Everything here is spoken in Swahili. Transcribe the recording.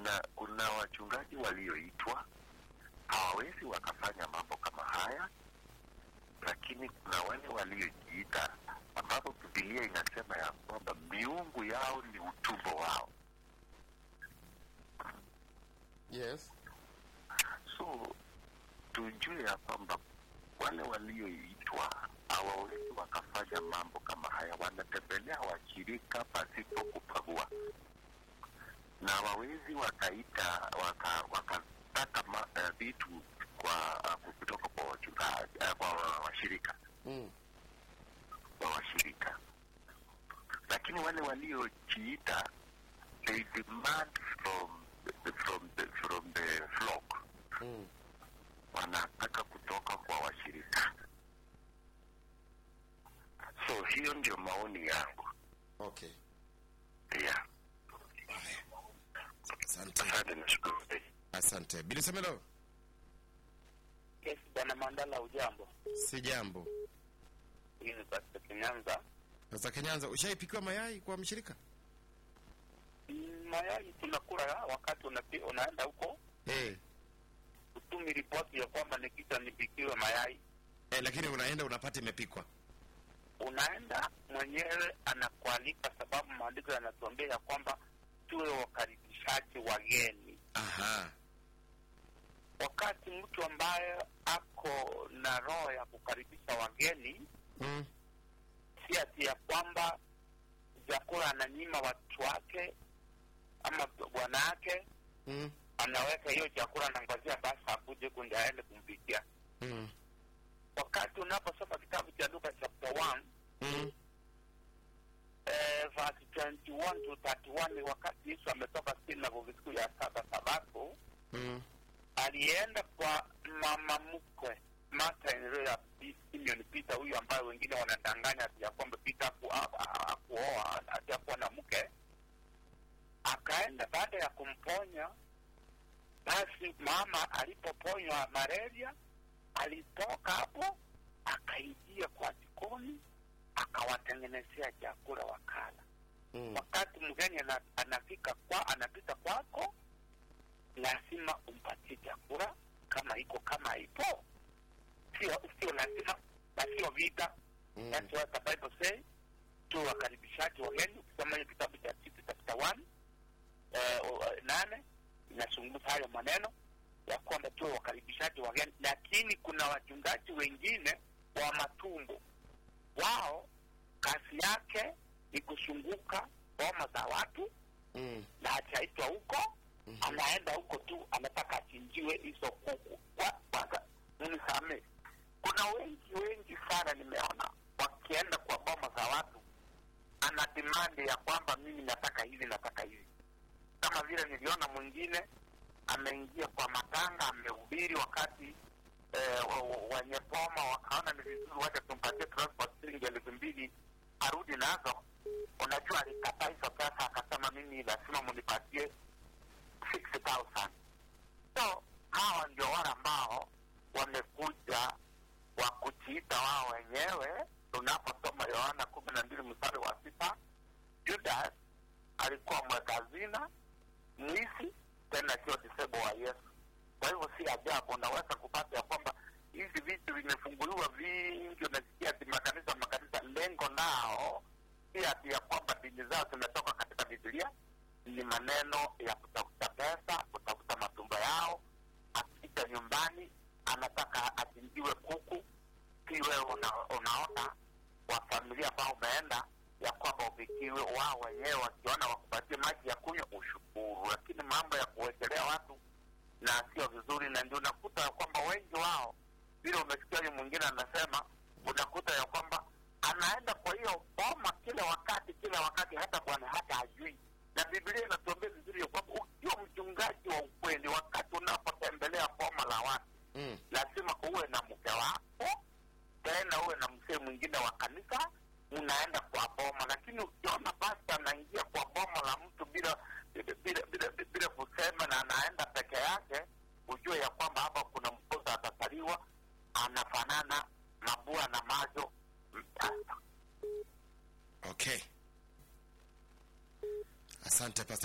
kuna wachungaji walioitwa hawawezi wakafanya mambo kama haya, lakini kuna wale waliojiita ambapo Biblia inasema ya kwamba miungu yao ni utumbo wao. Yes. So tujue ya kwamba wale walioitwa hawawezi wakafanya mambo kama haya. Wanatembelea washirika pasipo kupagua, na hawawezi wakaita wakataka vitu kutoka kwa wachungaji, kwa washirika kwa washirika. Lakini wale waliojiita, they demand from the flock. Wanataka kutoka kwa washirika. So hiyo ndio maoni yangu. Okay. Yeah. Asante. Bila semelo. Yes, Bwana Mandala, ujambo? Si jambo. Hii ni Pastor Kenyanza. Pastor Kenyanza, ushaipikiwa mayai kwa mshirika? Mayai tunakula wakati unaenda huko. Utumi ripoti ya kwamba nikita nipikiwe mayai. Lakini unaenda unapata imepikwa. Unaenda mwenyewe anakualika, sababu maandiko yanatuambia ya kwamba tuwe wakaribishaji wageni. Aha. Wakati mtu ambaye ako na roho ya kukaribisha wageni, si ati ya kwamba chakula ananyima watu wake ama bwana yake, anaweka hiyo chakula na ngojea basi akuje kunde aende kumpikia. Wakati unaposoma kitabu cha Luka chapter 1, verse 21 to 31, wakati Yesu ametoka sinagogi siku ya Sabato, alienda kwa mama mkwe Martha ya Simeon Peter, huyu ambaye wengine wanadanganya ya kwamba Peter kuoa atakuwa na mke. Akaenda baada ya kumponya, basi mama alipoponywa malaria, alitoka hapo akaingia kwa jikoni akawatengenezea chakula wakala. Wakati mgeni anapita kwako, lazima umpatie chakula kama iko kama ipo. Sio lazima, sio vita. That's what the Bible says. Tu wakaribishaji wageni. Ukisoma hiyo kitabu cha Tito chapter 1 8 inazungumza hayo maneno ya kwamba tu wakaribishaji wageni. Lakini kuna wachungaji wengine wa matumbo, wao kazi yake ni kusunguka boma za watu na hajaitwa huko. Anaenda huko tu anataka achinjiwe hizo kuku. Unisamehe, kuna wengi sana nimeona wakienda kwa boma za watu, ana demand ya kwamba mimi nataka hivi. Kama vile niliona mwingine ameingia kwa matanga, amehubiri wakati wenye boma wakaona ni vizuri wacha tumpatie transport shilingi 2,000 arudi nazo. Unajua alikataa hizo pesa, akasema mimi lazima munipatie 6,000. So hawa ndio wale ambao wamekuja wa kujiita wao wenyewe. Tunaposoma Yohana 12:6, Judas alikuwa mwekazina, mwizi, tena sio disciple wa Yesu. Kwa hivyo si ajabu unaweza kupata ya kwamba hizi vitu vimefunguliwa vingi. Unasikia makanisa lengo nao si ati ya kwamba dini zao zimetoka katika Biblia, ni maneno ya kutafuta pesa, kutafuta matumbo yao. Akifika nyumbani anataka achinjiwe kuku. Kiwe unaona wa familia ambao umeenda ya kwamba upikiwe, wao wenyewe wakiona wakupatie maji ya kunywa ushukuru. Lakini mambo ya kuwekelea watu na sio vizuri, na ndio unakuta ya kwamba wengi wao vile umesikia yule mwingine anasema, unakuta ya kwamba anaenda kwa hiyo boma kila wakati hata bwana hata hajui. Na Biblia inatuambia vizuri ya kwamba ukiwa mchungaji wa ukweli, wakati unapotembelea boma la watu, lazima uwe na mke wako, tena uwe na mzee mwingine wa kanisa, unaenda kwa boma. Lakini ukiona pastor anaingia kwa boma la mtu bila kusema na anaenda peke yake, ujue ya kwamba hapa kuna mkosa atataliwa, anafanana mabua na majo. Okay. Asante Pastor